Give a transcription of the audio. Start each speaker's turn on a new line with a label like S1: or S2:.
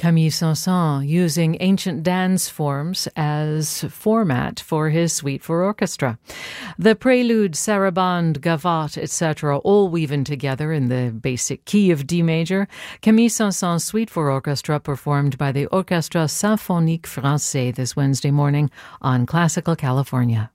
S1: Camille Saint-Saëns using ancient dance forms as format for his suite for orchestra. The prelude, sarabande, gavotte, etc. all weaving together in the basic key of D major. Camille Saint-Saëns' suite for orchestra performed by the Orchestre Symphonique Français this Wednesday morning on Classical California.